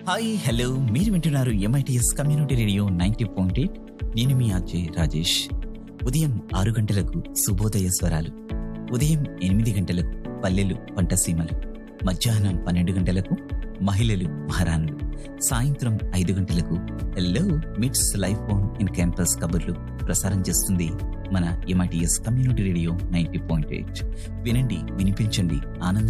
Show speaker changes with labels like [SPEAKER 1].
[SPEAKER 1] Hi hello మీరు వింటున్నారు MITS community radio 90.8. నేను మీ ఆర్జే రాజేష్. ఉదయం 6 గంటలకు శుభోదయ స్వరాలు, ఉదయం 8 గంటలకు పల్లెలు పంటసీమలు, మధ్యాహ్నం 12 గంటలకు మహిళలు మహారాణులు, సాయంత్రం 5 గంటలకు హలో మిట్స్ లైఫ్ బోన్ ఇన్ క్యాంపస్ కబుర్లు ప్రసారం చేస్తుంది మన ఎంఐటిఎస్ కమ్యూనిటీ రేడియో 90.8. వినండి, వినిపించండి, ఆనందించండి.